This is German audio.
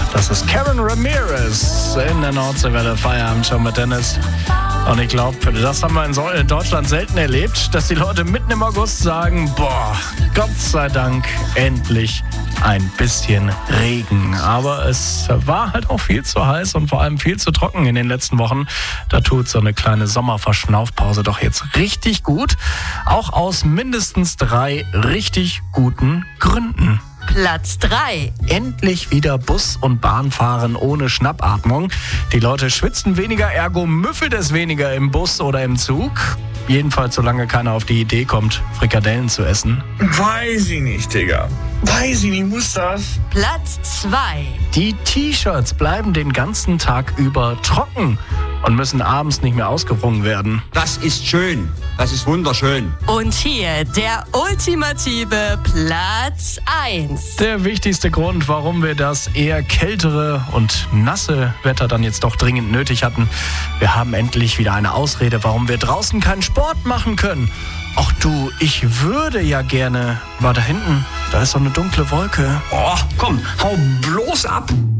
Das ist Karen Ramirez in der Nordseewelle Feierabend-Show mit Dennis. Und ich glaube, das haben wir in Deutschland selten erlebt, dass die Leute mitten im August sagen, boah, Gott sei Dank endlich ein bisschen Regen. Aber es war halt auch viel zu heiß und vor allem viel zu trocken in den letzten Wochen. Da tut so eine kleine Sommerverschnaufpause doch jetzt richtig gut. Auch aus mindestens 3 richtig guten Gründen. Platz 3. Endlich wieder Bus- und Bahn fahren ohne Schnappatmung. Die Leute schwitzen weniger, ergo müffelt es weniger im Bus oder im Zug. Jedenfalls, solange keiner auf die Idee kommt, Frikadellen zu essen. Weiß ich nicht, Digga. Weiß ich nicht, muss das? Platz 2. Die T-Shirts bleiben den ganzen Tag über trocken und müssen abends nicht mehr ausgewrungen werden. Das ist schön. Das ist wunderschön. Und hier der ultimative Platz 1. Der wichtigste Grund, warum wir das eher kältere und nasse Wetter dann jetzt doch dringend nötig hatten. Wir haben endlich wieder eine Ausrede, warum wir draußen keinen Sport machen können. Ach du, ich würde ja gerne. War da hinten, da ist so eine dunkle Wolke. Oh, komm, hau bloß ab.